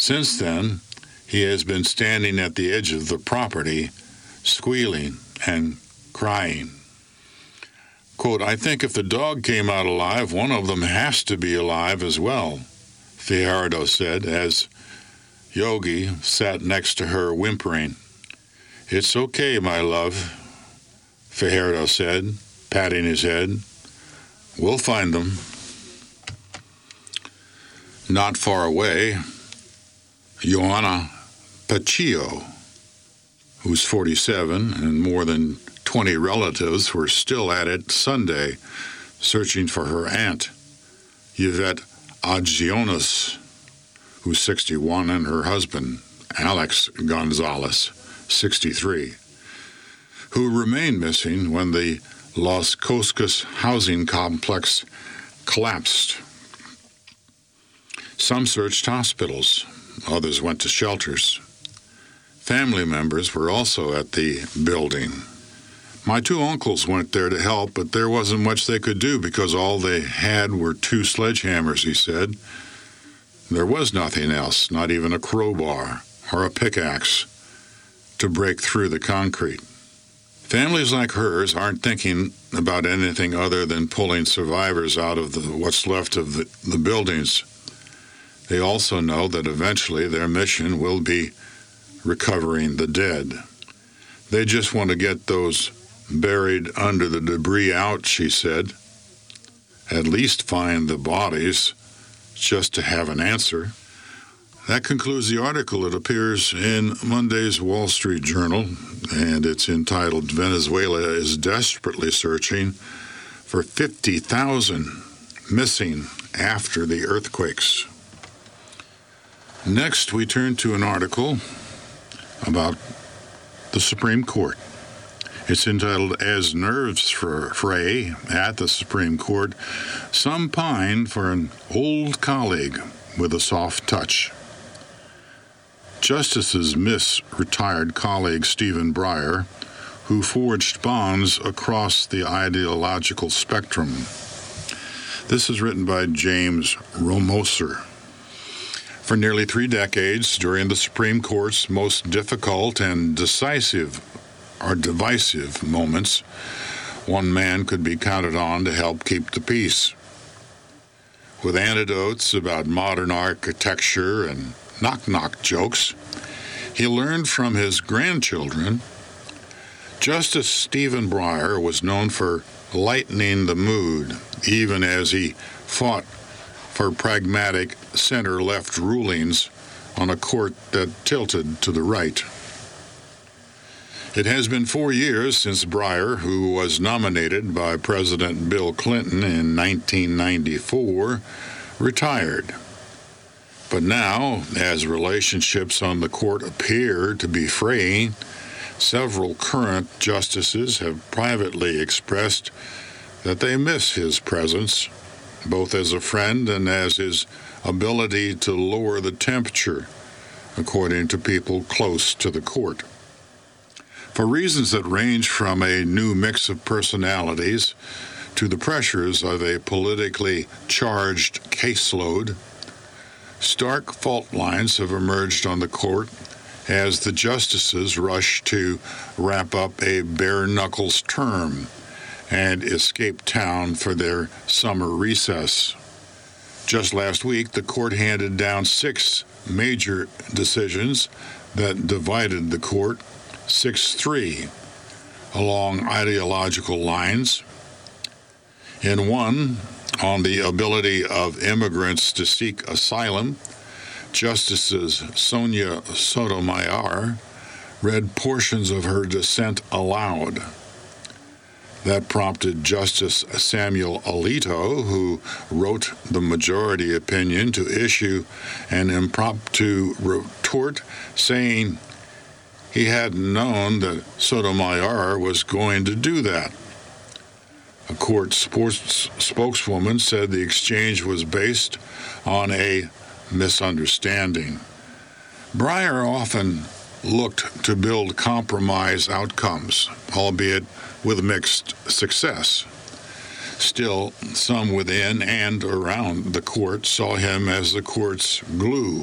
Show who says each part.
Speaker 1: Since then, he has been standing at the edge of the property, squealing and crying. Quote, "I think if the dog came out alive, one of them has to be alive as well," Fajardo said as Yogi sat next to her whimpering. "It's okay, my love," Fajardo said, patting his head. "We'll find them." Not far away, Joanna Pacchio, who's 47, and more than 20 relatives were still at it Sunday, searching for her aunt, Yvette Agionis, who's 61, and her husband, Alex Gonzalez, 63, who remained missing when the Las Coscas housing complex collapsed. Some searched hospitals, others went to shelters. Family members were also at the building. "My two uncles went there to help, but there wasn't much they could do because all they had were 2 sledgehammers," he said. There was nothing else, not even a crowbar or a pickaxe, to break through the concrete. Families like hers aren't thinking about anything other than pulling survivors out of what's left of the buildings. They also know that eventually their mission will be recovering the dead. They just want to get those buried under the debris out, she said. At least find the bodies, just to have an answer. That concludes the article. It appears in Monday's Wall Street Journal, and it's entitled, "Venezuela is desperately searching for 50,000 missing after the earthquakes." Next, we turn to an article about the Supreme Court. It's entitled, "As Nerves Fray at the Supreme Court, Some Pine for an Old Colleague with a Soft Touch." Justices miss retired colleague Stephen Breyer, who forged bonds across the ideological spectrum. This is written by James Romoser. For nearly 3 decades, during the Supreme Court's most difficult and divisive moments, one man could be counted on to help keep the peace. With anecdotes about modern architecture and knock-knock jokes he learned from his grandchildren, Justice Stephen Breyer was known for lightening the mood, even as he fought for pragmatic center-left rulings on a court that tilted to the right. It has been 4 years since Breyer, who was nominated by President Bill Clinton in 1994, retired. But now, as relationships on the court appear to be fraying, several current justices have privately expressed that they miss his presence, both as a friend and as his ability to lower the temperature, according to people close to the court. For reasons that range from a new mix of personalities to the pressures of a politically charged caseload, stark fault lines have emerged on the court as the justices rush to wrap up a bare-knuckles term and escape town for their summer recess. Just last week, the court handed down 6 major decisions that divided the court 6-3 along ideological lines. In one, on the ability of immigrants to seek asylum, Justices Sonia Sotomayor read portions of her dissent aloud. That prompted Justice Samuel Alito, who wrote the majority opinion, to issue an impromptu retort saying he hadn't known that Sotomayor was going to do that. A court spokeswoman said the exchange was based on a misunderstanding. Breyer often looked to build compromise outcomes, albeit with mixed success. Still, some within and around the court saw him as the court's glue.